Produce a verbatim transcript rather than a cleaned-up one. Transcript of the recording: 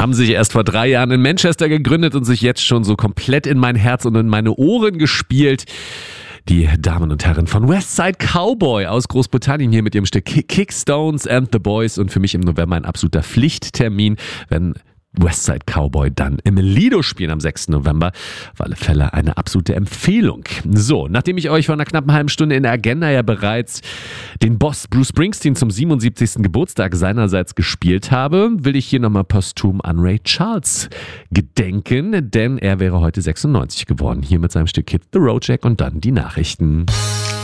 haben sich erst vor drei Jahren in Manchester gegründet und sich jetzt schon so komplett in mein Herz und in meine Ohren gespielt. Die Damen und Herren von Westside Cowboy aus Großbritannien hier mit ihrem Stück Kickstones and the Boys und für mich im November ein absoluter Pflichttermin, wenn Westside Cowboy dann im Lido spielen am sechsten November. Auf alle Fälle eine absolute Empfehlung. So, nachdem ich euch vor einer knappen halben Stunde in der Agenda ja bereits den Boss Bruce Springsteen zum siebenundsiebzigsten Geburtstag seinerseits gespielt habe, will ich hier nochmal posthum an Ray Charles gedenken, denn er wäre heute sechsundneunzig geworden. Hier mit seinem Stück Hit the Road Jack und dann die Nachrichten.